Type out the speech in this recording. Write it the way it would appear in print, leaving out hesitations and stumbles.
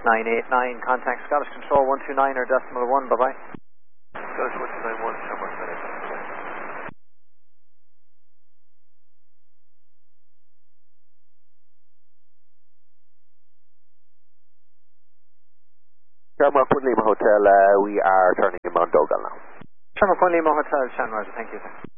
989, contact Scottish Control 129 or decimal 1, bye-bye. Scottish 1291, Shamrock Medical. Shamrock 1 Lima Hotel, we are turning in Mount Dogal now. Shamrock 1 Lima Hotel, Shannon Roger, thank you, sir.